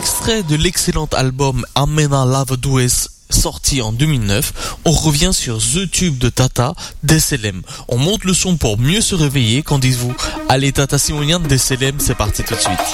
extrait de l'excellent album Amena Lava Dues sorti en 2009, on revient sur The Tube de Tata, DSLM. On monte le son pour mieux se réveiller, qu'en dites-vous? Allez Tata Simonian, DSLM, c'est parti tout de suite.